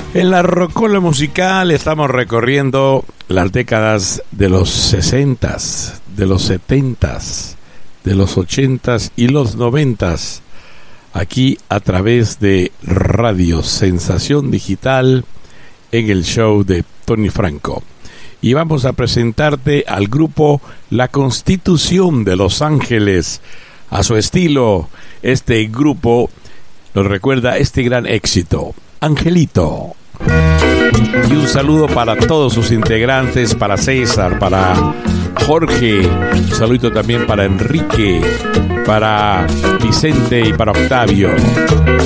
En la Rocola Musical estamos recorriendo las décadas de los 60s, de los 70s, de los 80s y los 90s, aquí a través de Radio Sensación Digital en el show de Tony Franco. Y vamos a presentarte al grupo La Constitución de Los Ángeles. A su estilo, este grupo nos recuerda este gran éxito, Angelito. Y un saludo para todos sus integrantes, para César, para Jorge, un saludo también para Enrique, para Vicente y para Octavio.